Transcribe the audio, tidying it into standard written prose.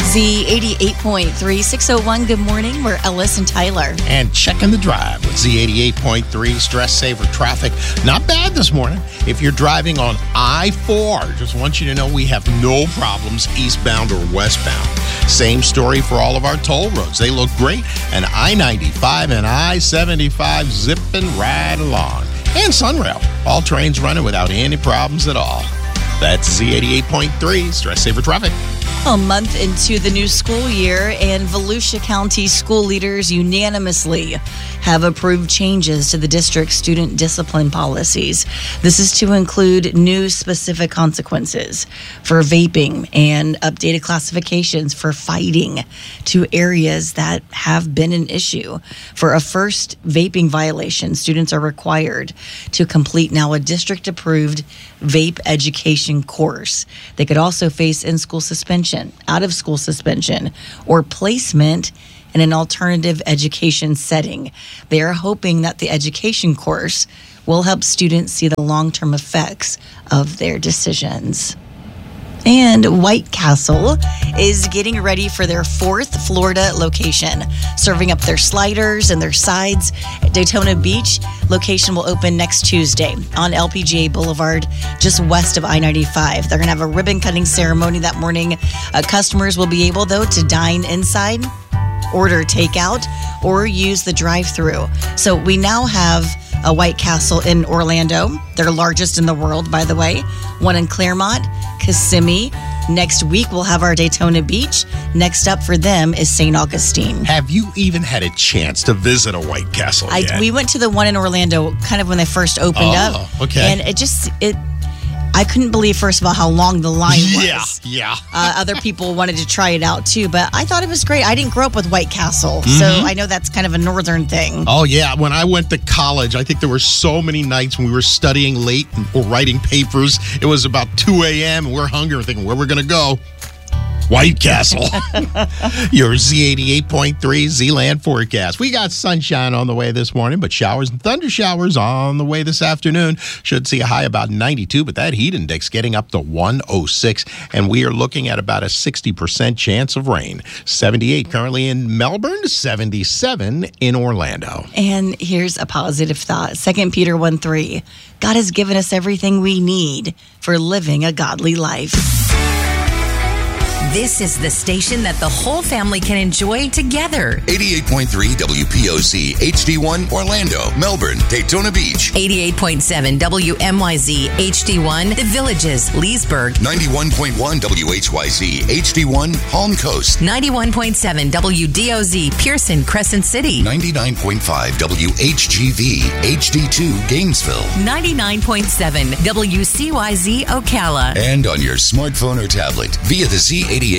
Z88.3, 601, good morning. We're Ellis and Tyler. And checking the drive with Z88.3 stress saver traffic. Not bad this morning. If you're driving on I-4, just want you to know we have no problems eastbound or westbound. Same story for all of our toll roads. They look great. And I-95 and I-75 zipping right along. And Sunrail. All trains running without any problems at all. That's Z88.3 stress saver traffic. A month into the new school year, and Volusia County school leaders unanimously have approved changes to the district's student discipline policies. This is to include new specific consequences for vaping and updated classifications for fighting, two areas that have been an issue. For a first vaping violation, students are required to complete now a district-approved vape education course. They could also face in-school suspension, out-of-school suspension, or placement in an alternative education setting. They are hoping that the education course will help students see the long-term effects of their decisions. And White Castle is getting ready for their fourth Florida location, serving up their sliders and their sides. Daytona Beach location will open next Tuesday on LPGA Boulevard, just west of I-95. They're going to have a ribbon cutting ceremony that morning. Customers will be able, though, to dine inside, order takeout, or use the drive-thru. So we now have a White Castle in Orlando. They're largest in the world, by the way. One in Claremont, Kissimmee. Next week, we'll have our Daytona Beach. Next up for them is St. Augustine. Have you even had a chance to visit a White Castle yet? We went to the one in Orlando kind of when they first opened up. Okay. And I couldn't believe, first of all, how long the line was. Yeah. Other people wanted to try it out, too. But I thought it was great. I didn't grow up with White Castle, so I know that's kind of a northern thing. Oh, yeah. When I went to college, I think there were so many nights when we were studying late or writing papers. It was about 2 a.m. and we're hungry. We're thinking, where we're going to go? White Castle. Your Z88.3 Z-Land forecast. We got sunshine on the way this morning, but showers and thunder showers on the way this afternoon. Should see a high about 92, but that heat index getting up to 106, and we are looking at about a 60% chance of rain. 78 currently in Melbourne, 77 in Orlando. And here's a positive thought. 2 Peter 1:3. God has given us everything we need for living a godly life. This is the station that the whole family can enjoy together. 88.3 WPOC HD1 Orlando, Melbourne, Daytona Beach. 88.7 WMYZ HD1 The Villages, Leesburg. 91.1 WHYZ HD1 Palm Coast. 91.7 WDOZ Pearson, Crescent City. 99.5 WHGV HD2 Gainesville. 99.7 WCYZ Ocala. And on your smartphone or tablet via the Z88